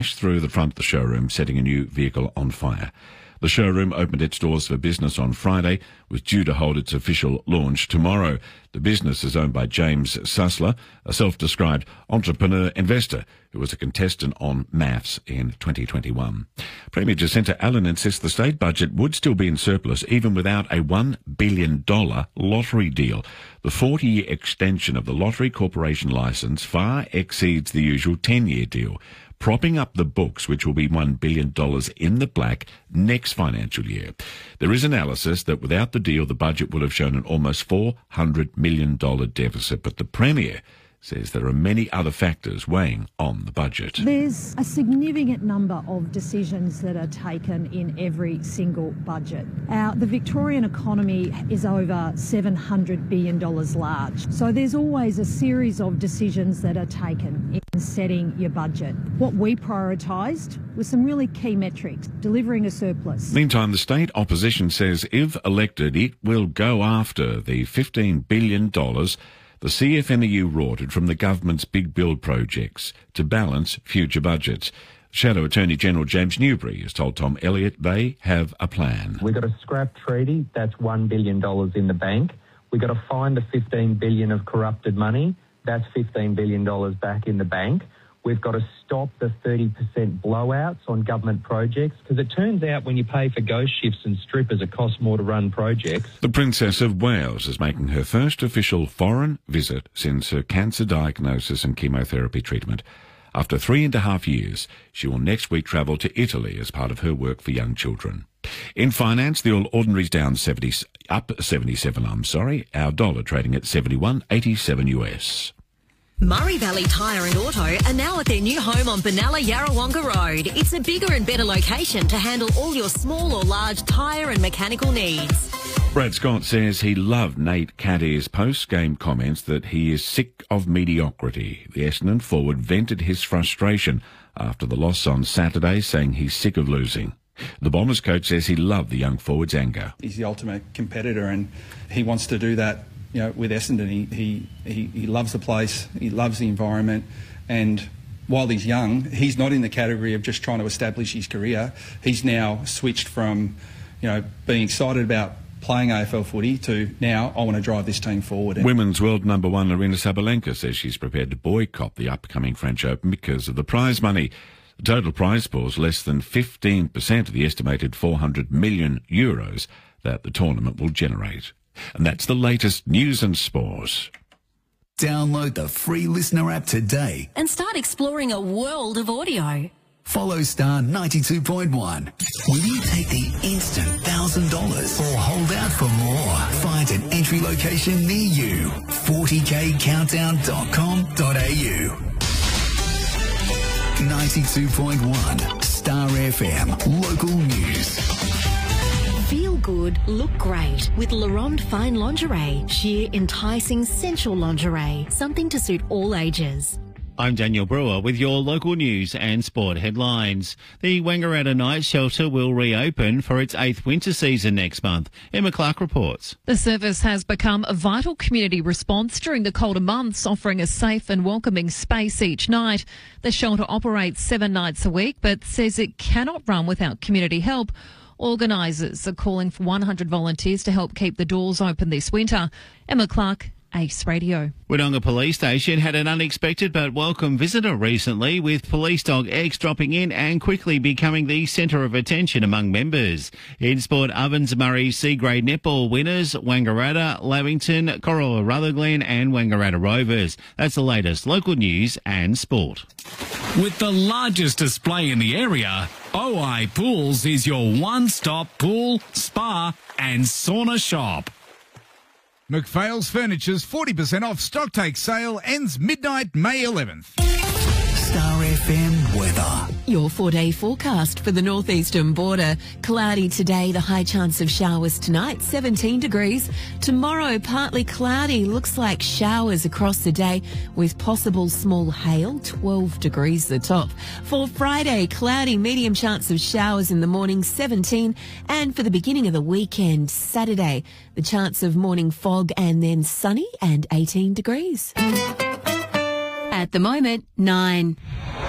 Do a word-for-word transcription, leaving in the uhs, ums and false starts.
through the front of the showroom, setting a new vehicle on fire. The showroom opened its doors for business on Friday, was due to hold its official launch tomorrow. The business is owned by James Sussler, a self-described entrepreneur investor who was a contestant on Maths in twenty twenty-one. Premier Jacinta Allen insists the state budget would still be in surplus even without a one billion dollars lottery deal. The forty-year extension of the Lottery Corporation licence far exceeds the usual ten-year deal, propping up the books, which will be one billion dollars in the black next financial year. There is analysis that without the deal, the budget would have shown an almost four hundred million dollars deficit, but the Premier says there are many other factors weighing on the budget. There's a significant number of decisions that are taken in every single budget. Our, the Victorian economy is over seven hundred billion dollars large, so there's always a series of decisions that are taken in setting your budget. What we prioritised was some really key metrics, delivering a surplus. Meantime, the state opposition says if elected, it will go after the fifteen billion dollars the C F M E U rorted from the government's big build projects to balance future budgets. Shadow Attorney General James Newbury has told Tom Elliott they have a plan. We've got a scrap treaty, that's one billion dollars in the bank. We've got to find the fifteen billion dollars of corrupted money, that's fifteen billion dollars back in the bank. We've got to stop the thirty percent blowouts on government projects, because it turns out when you pay for ghost shifts and strippers, it costs more to run projects. The Princess of Wales is making her first official foreign visit since her cancer diagnosis and chemotherapy treatment. After three and a half years, she will next week travel to Italy as part of her work for young children. In finance, the All Ordinary's down seventy, up seventy-seven, I'm sorry. Our dollar trading at seventy-one eighty-seven U S. Murray Valley Tyre and Auto are now at their new home on Benalla Yarrawonga Road. It's a bigger and better location to handle all your small or large tyre and mechanical needs. Brad Scott says he loved Nate Caddy's post-game comments that he is sick of mediocrity. The Essendon forward vented his frustration after the loss on Saturday, saying he's sick of losing. The Bombers coach says he loved the young forward's anger. He's the ultimate competitor and he wants to do that. You know, with Essendon, he, he, he, he loves the place, he loves the environment, and while he's young, he's not in the category of just trying to establish his career. He's now switched from, you know, being excited about playing A F L footy to now, I want to drive this team forward. Women's world number one Aryna Sabalenka says she's prepared to boycott the upcoming French Open because of the prize money. The total prize pool is less than fifteen percent of the estimated four hundred million euros that the tournament will generate. And that's the latest news and sport. Download the free Listener app today and start exploring a world of audio. Follow Star ninety-two point one. Will you take the instant one thousand dollars or hold out for more? Find an entry location near you. forty k countdown dot com dot a u. ninety-two point one Star F M Local News. Feel good, look great with Laronde Fine Lingerie. Sheer, enticing, sensual lingerie. Something to suit all ages. I'm Daniel Brewer with your local news and sport headlines. The Wangaratta Night Shelter will reopen for its eighth winter season next month. Emma Clark reports. The service has become a vital community response during the colder months, offering a safe and welcoming space each night. The shelter operates seven nights a week, but says it cannot run without community help. Organisers are calling for one hundred volunteers to help keep the doors open this winter. Emma Clark, Ace Radio. Wodonga Police Station had an unexpected but welcome visitor recently, with police dog X dropping in and quickly becoming the centre of attention among members. In sport, Ovens Murray C-grade netball winners, Wangaratta, Lavington, Corolla Rutherglen and Wangaratta Rovers. That's the latest local news and sport. With the largest display in the area, O I Pools is your one-stop pool, spa and sauna shop. McPhail's Furniture's forty percent off stock take sale ends midnight May eleventh. Star F M weather. Your four-day forecast for the northeastern border. Cloudy today, the high chance of showers tonight, seventeen degrees. Tomorrow, partly cloudy, looks like showers across the day with possible small hail, twelve degrees the top. For Friday, cloudy, medium chance of showers in the morning, seventeen. And for the beginning of the weekend, Saturday, the chance of morning fog and then sunny and eighteen degrees. At the moment, nine.